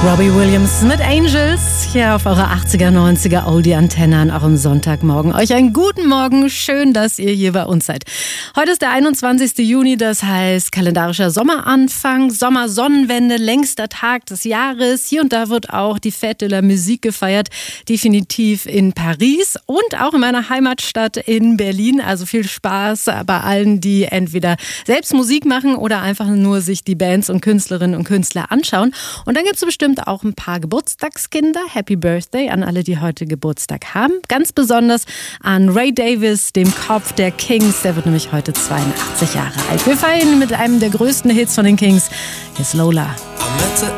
Robbie Williams mit Angels hier auf eurer 80er, 90er Oldie-Antenne an eurem Sonntagmorgen. Euch einen guten Morgen, schön, dass ihr hier bei uns seid. Heute ist der 21. Juni, das heißt kalendarischer Sommeranfang, Sommersonnenwende, längster Tag des Jahres. Hier und da wird auch die Fête de la Musique gefeiert, definitiv in Paris und auch in meiner Heimatstadt in Berlin. Also viel Spaß bei allen, die entweder selbst Musik machen oder einfach nur sich die Bands und Künstlerinnen und Künstler anschauen. Und dann gibt es bestimmt auch ein paar Geburtstagskinder. Happy Birthday an alle, die heute Geburtstag haben. Ganz besonders an Ray Davies, dem Kopf der Kings. Der wird nämlich heute 82 Jahre alt. Wir feiern mit einem der größten Hits von den Kings. Hier ist Lola.